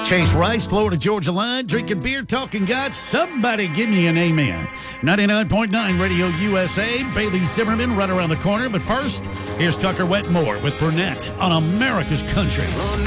Chase Rice, Florida Georgia Line, drinking beer, talking God. Somebody give me an amen. 99.9 Radio USA. Bailey Zimmerman right around the corner. But first, here's Tucker Wetmore with Burnett on America's Country.